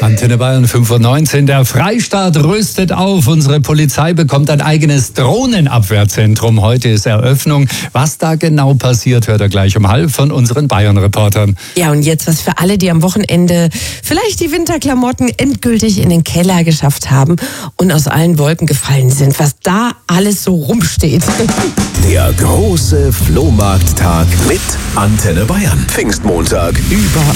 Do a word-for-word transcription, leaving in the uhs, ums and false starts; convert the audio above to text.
Antenne Bayern fünf Uhr neunzehn. Der Freistaat rüstet auf. Unsere Polizei bekommt ein eigenes Drohnenabwehrzentrum. Heute ist Eröffnung. Was da genau passiert, hört er gleich um halb von unseren Bayern-Reportern. Ja, und jetzt was für alle, die am Wochenende vielleicht die Winterklamotten endgültig in den Keller geschafft haben und aus allen Wolken gefallen sind. Was da alles so rumsteht. Der große Flohmarkttag mit Antenne Bayern. Pfingstmontag, überall.